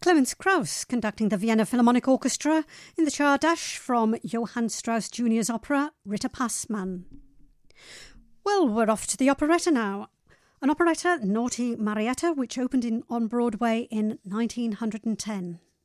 Clemens Krauss conducting the Vienna Philharmonic Orchestra in the Czardas from Johann Strauss Jr.'s opera Ritter Passmann. Well, we're off to the operetta now. An operetta, Naughty Marietta, which opened on Broadway in 1910.